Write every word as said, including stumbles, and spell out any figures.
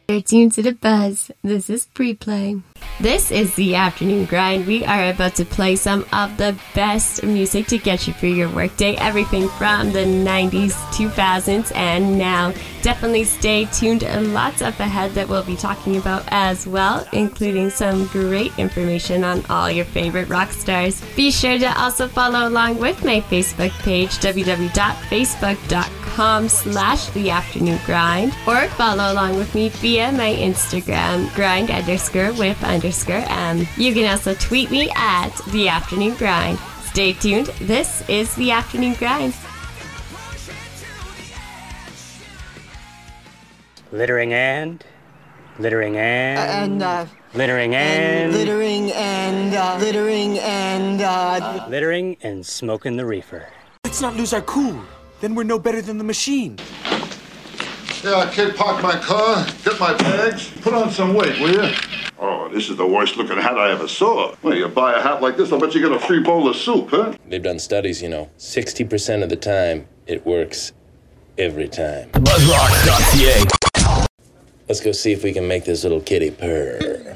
You're tuned to the buzz. This is Pre-Play. This is the Afternoon Grind. We are about to play some of the best music to get you through your workday. Everything from the nineties, two thousands, and now. Definitely stay tuned. Lots up ahead that we'll be talking about as well, including some great information on all your favorite rock stars. Be sure to also follow along with my Facebook page, www.facebook.com slash the afternoon grind, or follow along with me via my Instagram, grind underscore with underscore m. You can also tweet me at the afternoon grind. Stay tuned. This is the Afternoon Grind. Littering and, littering and, uh, and uh, littering and, and littering and, uh, littering and, uh, littering and smoking the reefer. Let's not lose our cool. Then we're no better than the machine. Yeah, I can't park my car, get my bags, put on some weight, will you? Oh, this is the worst looking hat I ever saw. Well, you buy a hat like this, I'll bet you get a free bowl of soup, huh? They've done studies, you know. sixty percent of the time, it works every time. Buzzrock dot c a. Let's go see if we can make this little kitty purr.